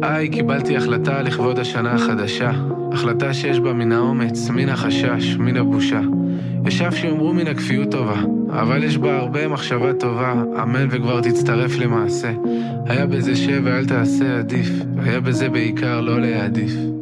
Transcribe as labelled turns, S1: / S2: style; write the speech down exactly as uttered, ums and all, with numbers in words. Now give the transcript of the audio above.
S1: היי, קיבלתי החלטה לכבוד השנה החדשה. החלטה שיש בה מן האומץ, מן החשש, מן הבושה. ישב שיאמרו מן הכפיות טובה, אבל יש בה הרבה מחשבה טובה, עמל וכבר תצטרף למעשה. היה בזה שב ואל תעשה עדיף, היה בזה בעיקר לא להעדיף.